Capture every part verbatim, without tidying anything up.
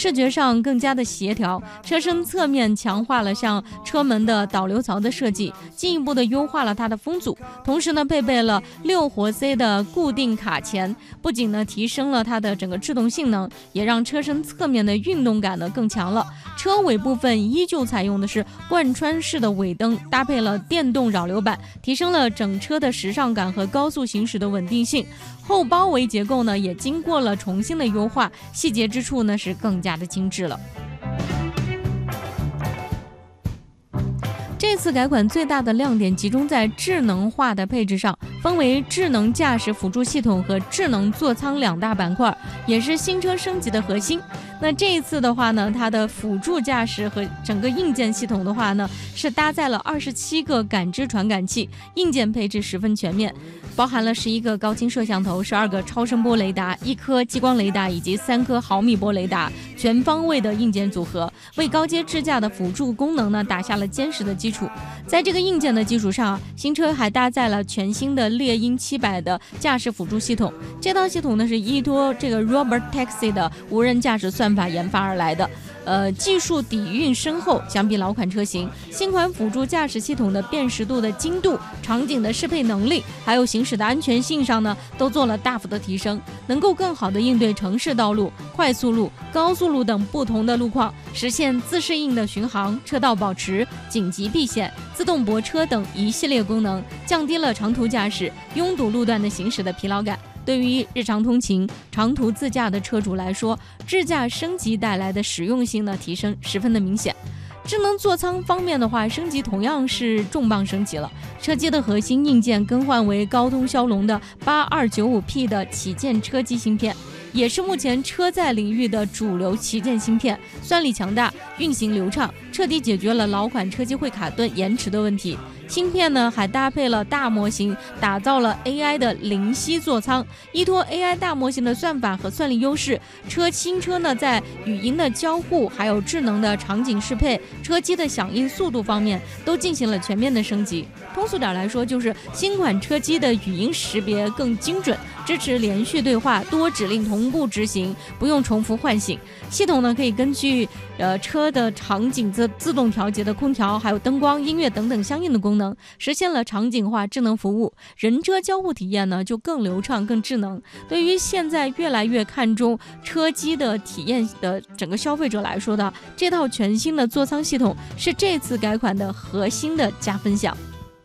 视觉上更加的协调，车身侧面强化了像车门的导流槽的设计，进一步的优化了它的风阻，同时呢配备了六活 C 的固定卡钳，不仅呢提升了它的整个制动性能，也让车身侧面的运动感呢更强了。车尾部分依旧采用的是贯穿式的尾灯，搭配了电动扰流板，提升了整车的时尚感和高速行驶的稳定性。后包围结构呢也经过了重新的优化，细节之处呢是更加的精致了。这次改款最大的亮点集中在智能化的配置上，分为智能驾驶辅助系统和智能座舱两大板块，也是新车升级的核心。那这一次的话呢，它的辅助驾驶和整个硬件系统的话呢，是搭载了二十七个感知传感器，硬件配置十分全面，包含了十一个高清摄像头、十二个超声波雷达、一颗激光雷达以及三颗毫米波雷达，全方位的硬件组合，为高阶智驾的辅助功能呢打下了坚实的基础。在这个硬件的基础上，新车还搭载了全新的猎鹰七百的驾驶辅助系统。这套系统呢是依托这个 Robotaxi 的无人驾驶算法研发而来的，呃，技术底蕴深厚。相比老款车型，新款辅助驾驶系统的辨识度的精度、场景的适配能力，还有行驶的安全性上呢，都做了大幅的提升，能够更好的应对城市道路、快速路、高速路等不同的路况，实现自适应的巡航、车道保持、紧急避险、自动泊车等一系列功能，降低了长途驾驶拥堵路段的行驶的疲劳感。对于日常通勤、长途自驾的车主来说，智驾升级带来的实用性的提升十分的明显。智能座舱方面的话，升级同样是重磅升级了，车机的核心硬件更换为高通骁龙的八二九五 P 的旗舰车机芯片，也是目前车载领域的主流旗舰芯片，算力强大，运行流畅，彻底解决了老款车机会卡顿延迟的问题。芯片呢还搭配了大模型，打造了 A I 的灵犀座舱，依托 A I 大模型的算法和算力优势，车新车呢在语音的交互，还有智能的场景适配、车机的响应速度方面都进行了全面的升级。通俗点来说，就是新款车机的语音识别更精准，支持连续对话、多指令同步执行，不用重复唤醒。系统呢可以根据呃车的场景自自动调节的空调，还有灯光、音乐等等相应的功能，实现了场景化智能服务，人车交互体验呢就更流畅、更智能。对于现在越来越看重车机的体验的整个消费者来说的，这套全新的座舱系统是这次改款的核心的加分项。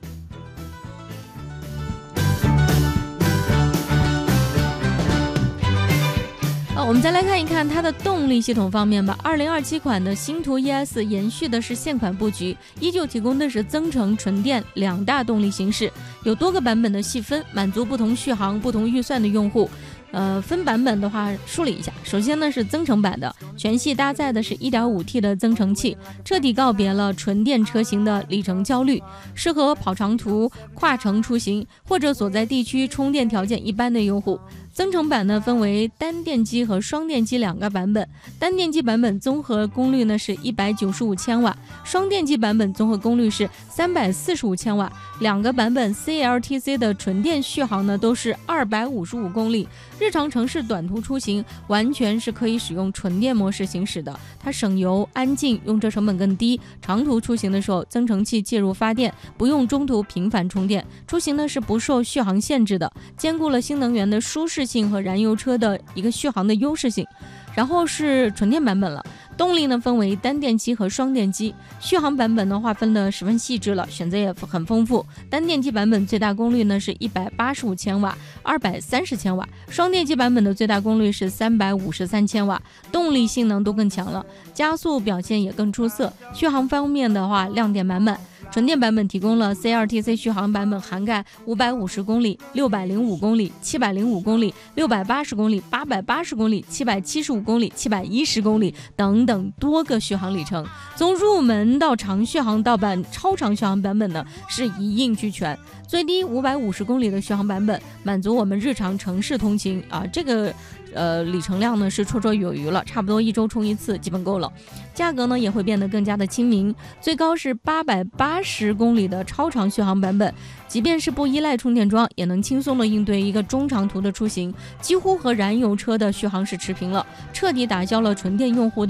我们再来看一看它的动力系统方面吧。二零二七款的星途 E S 延续的是现款布局，依旧提供的是增程、纯电两大动力形式，有多个版本的细分，满足不同续航、不同预算的用户。呃，分版本的话梳理一下，首先呢是增程版的，全系搭载的是 一点五 T 的增程器，彻底告别了纯电车型的里程焦虑，适合跑长途、跨城出行或者所在地区充电条件一般的用户。增程版呢分为单电机和双电机两个版本，单电机版本综合功率呢是一百九十五千瓦，双电机版本综合功率是三百四十五千瓦，两个版本 C L T C 的纯电续航呢都是二百五十五公里，日常城市短途出行完全是可以使用纯电模式行驶的，它省油、安静，用车成本更低。长途出行的时候，增程器介入发电，不用中途频繁充电，出行呢是不受续航限制的，兼顾了新能源的舒适性和燃油车的一个续航的优势性。然后是纯电版本了，动力呢分为单电机和双电机，续航版本的话分得十分细致了，选择也很丰富。单电机版本最大功率呢是一百八十五千瓦、二百三十千瓦，双电机版本的最大功率是三百五十三千瓦，动力性能都更强了，加速表现也更出色。续航方面的话亮点满满。纯电版本提供了 C L T C 续航版本，涵盖五百五十公里、六百零五公里、七百零五公里、六百八十公里、八百八十公里、七百七十五公里、七百一十公里等等多个续航里程。从入门到长续航到版超长续航版本呢，是一应俱全。最低五百五十公里的续航版本，满足我们日常城市通勤啊，这个呃里程量呢是绰绰有余了，差不多一周充一次基本够了。价格呢也会变得更加的亲民，最高是八百八十公里的超长续航版本，即便是不依赖充电桩，也能轻松的应对一个中长途的出行，几乎和燃油车的续航是持平了，彻底打消了纯电用户的